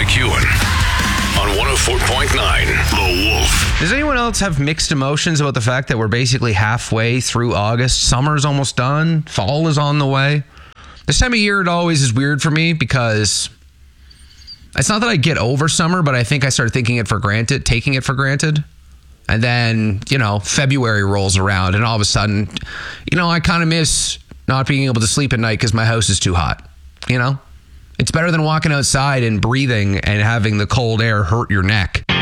McEwen on 104.9 The Wolf. Does anyone else have mixed emotions about the fact that we're basically halfway through August? Summer's almost done. Fall is on the way. This time of year, it always is weird for me because it's not that I get over summer, but I think I start taking it for granted. And then, February rolls around and all of a sudden, I kind of miss not being able to sleep at night because my house is too hot. It's better than walking outside and breathing and having the cold air hurt your neck.